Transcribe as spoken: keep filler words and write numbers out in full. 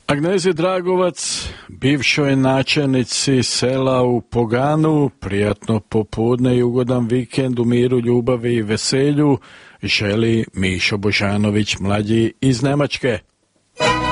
Agnezi Dragovac, bivšoj načelnici sela u Poganu, prijatno popodne i ugodan vikend u miru, ljubavi i veselju želi Mišo Božanović mlađi iz Njemačke.